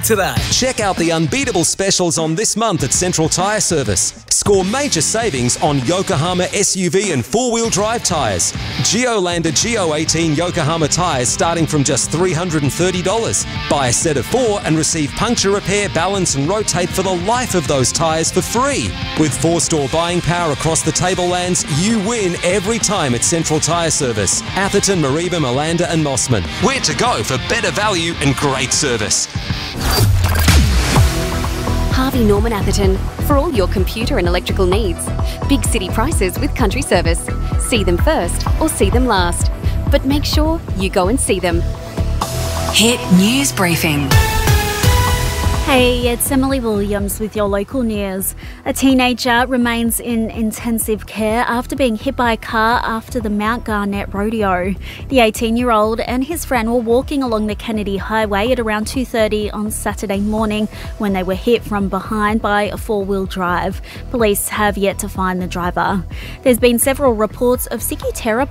today. Check out the unbeatable specials on this month at Central Tyre Service. Score major savings on Yokohama SUV and four-wheel drive tyres. Geolander Geo18 Yokohama tyres starting from just $330. Buy a set of 4 and receive puncture repair, balance and rotate for the life of those tyres for free. With 4-store buying power across the tablelands, you win every time at Central Tyre Service. Atherton, Mareeba, Malanda and Mossman. Where to go for better value and great service. Harvey Norman Atherton. For all your computer and electrical needs. Big city prices with Country Service. See them first or see them last. But make sure you go and see them. Hit News Briefing. Hey, it's Emily Williams with your local news. A teenager remains in intensive care after being hit by a car after the Mount Garnett Rodeo. The 18-year-old and his friend were walking along the Kennedy Highway at around 2:30 on Saturday morning when they were hit from behind by a four-wheel drive. Police have yet to find the driver. There's been several reports of Sikhi terror